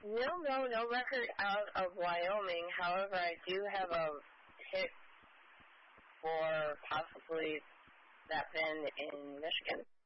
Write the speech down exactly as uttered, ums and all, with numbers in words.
No, no, no record out of Wyoming. However, I do have a pick for possibly that band in Michigan.